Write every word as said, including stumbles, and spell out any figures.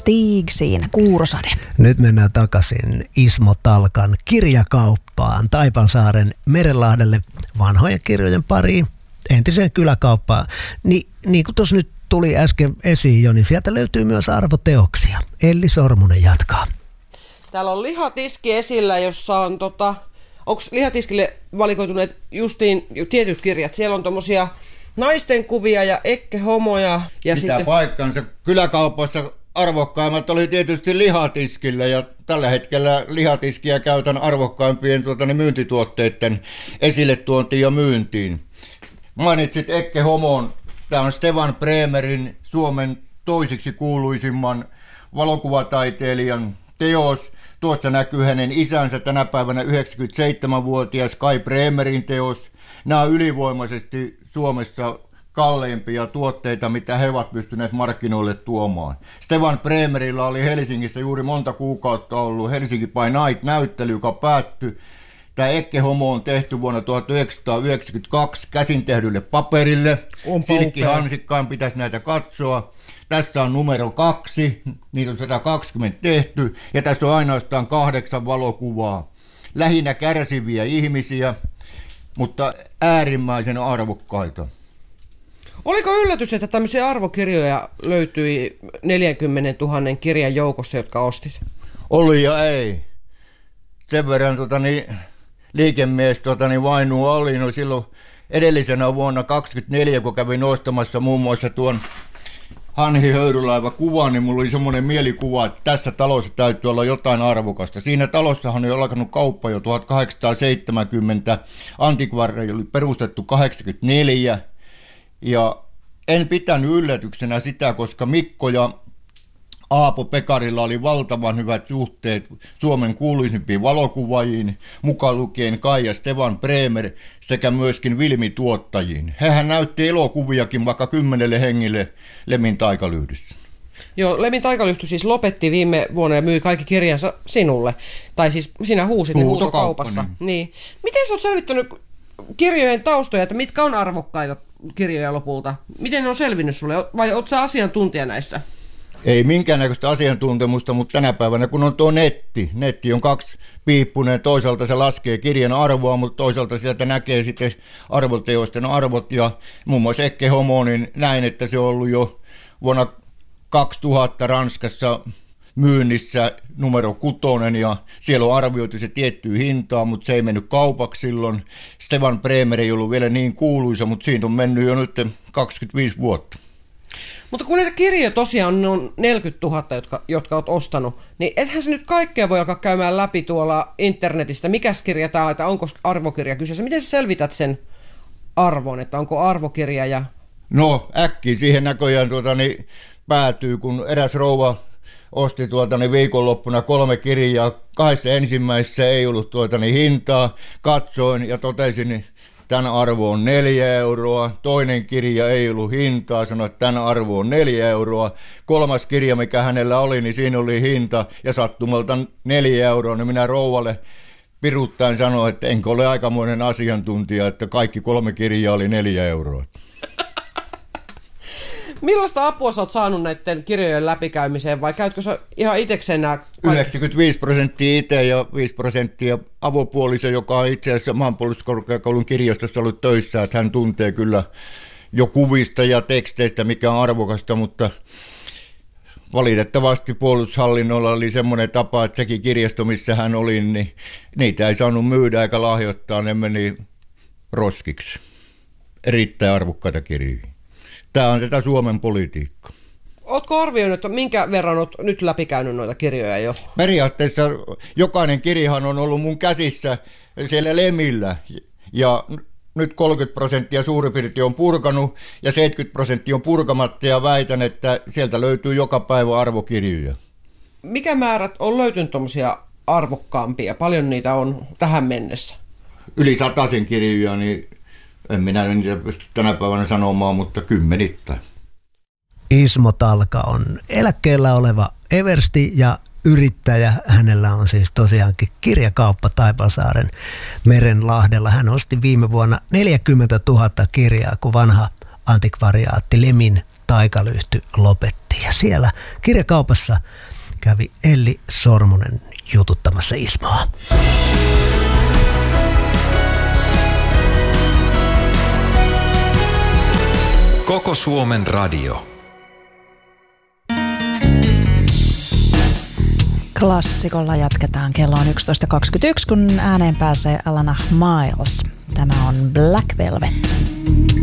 Stig siinä, Kuurosade. Nyt mennään takaisin Ismo Talkan kirjakauppaan Taipalsaaren Merenlahdelle vanhojen kirjojen pariin, entiseen kyläkauppaan. Ni, niin kuin tuossa nyt tuli äsken esiin jo, niin sieltä löytyy myös arvoteoksia. Elli Sormunen jatkaa. Täällä on lihatiski esillä, jossa on tota, onko lihatiskille valikoituneet justiin tietyt kirjat? Siellä on tommosia naisten kuvia ja ekkehomoja. Ja Mitä sitten paikkansa. Kyläkaupassa arvokkaimmat oli tietysti lihatiskillä ja tällä hetkellä lihatiskiä käytän arvokkaimpien tuota, niin myyntituotteiden esille tuontiin ja myyntiin. Mainitsit ekkehomon. Tämä on Stefan Bremerin Suomen toisiksi kuuluisimman valokuvataiteilijan teos. Tuossa näkyy hänen isänsä tänä päivänä yhdeksänkymmentäseitsemänvuotias Kai Bremerin teos. Nämä on ylivoimaisesti Suomessa kalleimpia tuotteita, mitä he ovat pystyneet markkinoille tuomaan. Stefan Bremerillä oli Helsingissä juuri monta kuukautta ollut Helsinki by Night-näyttely, joka päättyi. Tämä ekkehomo on tehty vuonna tuhatyhdeksänsataayhdeksänkymmentäkaksi käsin tehdylle paperille. Silkki Hansikkaan pitäisi näitä katsoa. Tässä on numero kaksi, niitä on sata kaksikymmentä tehty, ja tässä on ainoastaan kahdeksan valokuvaa. Lähinnä kärsiviä ihmisiä, mutta äärimmäisen arvokkaita. oliko yllätys, että tämmöisiä arvokirjoja löytyi neljäkymmentätuhatta kirjan joukosta, jotka ostit? Oli ja ei. Sen verran tota, niin, liikemies tota, niin, vainuu oli, no silloin edellisenä vuonna kaksikymmentäneljä, kun kävin ostamassa muun muassa tuon Hanhi Höyrylaiva kuva, niin mulla oli semmoinen mielikuva, että tässä talossa täytyy olla jotain arvokasta. Siinä talossahan oli alkanut kauppa jo tuhatkahdeksansataaseitsemänkymmentä, antikvaari oli perustettu kahdeksankymmentäneljä, ja en pitänyt yllätyksenä sitä, koska Mikko ja Aapo Pekarilla oli valtavan hyvät suhteet Suomen kuuluisimpiin valokuvaajiin, mukaan lukien Kai ja Stefan Bremer sekä myöskin filmituottajiin. Hehän näytti elokuviakin vaikka kymmenelle hengille Lemin taikalyhdyssä. Joo, Lemin taikalyhty siis lopetti viime vuonna ja myi kaikki kirjansa sinulle. Tai siis sinä huusit ne huutokaupassa. Niin. Miten sä oot selvittänyt kirjojen taustoja, että mitkä on arvokkaita kirjoja lopulta? Miten ne on selvinnyt sulle? Vai oot sä asiantuntija näissä? Ei minkäännäköistä asiantuntemusta, mutta tänä päivänä kun on tuo netti, netti on kaksi piippunen, toisaalta se laskee kirjan arvoa, mutta toisaalta sieltä näkee sitten arvoteosten arvot, ja muun muassa ekkehomo, niin näin, että se on ollut jo vuonna kaksituhatta Ranskassa myynnissä numero kutonen, ja siellä on arvioitu se tiettyä hintaa, mutta se ei mennyt kaupaksi silloin. Stefan Bremer ei ollut vielä niin kuuluisa, mutta siitä on mennyt jo nyt kaksikymmentäviisi vuotta. Mutta kun niitä kirjoja tosiaan on neljäkymmentätuhatta, jotka, jotka olet ostanut, niin ethän se nyt kaikkea voi alkaa käymään läpi tuolla internetistä. Mikäs kirja tämä on, että onko arvokirja kyseessä? Miten sä selvität sen arvon, että onko arvokirja ja... No äkkiä siihen näköjään tuota, niin, päätyy, kun eräs rouva osti tuota, niin, viikonloppuna kolme kirjaa. Kahdessa ensimmäisessä ei ollut tuota, niin, hintaa. Katsoin ja totesin, niin tämän arvo on neljä euroa, toinen kirja ei ollut hintaa, sanoi, että tämän arvo on neljä euroa. Kolmas kirja, mikä hänellä oli, niin siinä oli hinta ja sattumalta neljä euroa, niin minä rouvalle piruttaen sanoin, että enkö ole aikamoinen asiantuntija, että kaikki kolme kirjaa oli neljä euroa. Millaista apua sä oot saanut näiden kirjojen läpikäymiseen, vai käytkö sä ihan itsekseen nämä? yhdeksänkymmentäviisi prosenttia itse ja viisi prosenttia avopuoliso, joka on itse asiassa Maanpuolustuskorkeakoulun kirjastossa ollut töissä, että hän tuntee kyllä jo kuvista ja teksteistä, mikä on arvokasta, mutta valitettavasti puolustushallinnolla oli semmoinen tapa, että sekin kirjasto, missä hän oli, niin niitä ei saanut myydä eikä lahjoittaa, ne meni roskiksi. Erittäin arvokkaita kirjoja. Tämä on tätä Suomen politiikkaa. Ootko arvioinut, että minkä verran olet nyt läpikäynyt noita kirjoja jo? Periaatteessa jokainen kirjahan on ollut mun käsissä siellä Lemillä. Ja nyt kolmekymmentä prosenttia suurin piirtein on purkanut ja seitsemänkymmentä prosenttia on purkamatta, ja väitän, että sieltä löytyy joka päivä arvokirjoja. Mikä määrät on löytynyt tuommoisia arvokkaampia? Paljon niitä on tähän mennessä? Yli sataisen kirjoja, niin en minä niitä pysty tänä päivänä sanomaan, mutta kymmenittäin. Ismo Talka on eläkkeellä oleva eversti ja yrittäjä. Hänellä on siis tosiaankin kirjakauppa Taipalsaaren Merenlahdella. Hän osti viime vuonna neljäkymmentätuhatta kirjaa, kun vanha antikvariaatti Lemin taikalyhty lopetti. Ja siellä kirjakaupassa kävi Elli Sormunen jututtamassa Ismoa. Koko Suomen radio. Klassikolla jatketaan. Kello on yksitoista kaksikymmentäyksi, kun ääneen pääsee Alana Miles. Tämä on Black Velvet.